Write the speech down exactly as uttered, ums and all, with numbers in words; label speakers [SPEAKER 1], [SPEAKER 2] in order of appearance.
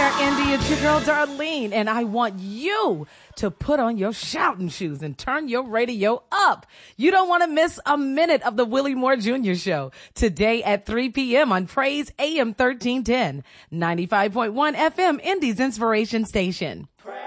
[SPEAKER 1] Indy. It's your girl, Darlene, and I want you to put on your shouting shoes and turn your radio up. You don't want to miss a minute of the Willie Moore Junior Show today at three p.m. on Praise A M thirteen ten, ninety-five point one F M, Indy's Inspiration Station. Praise.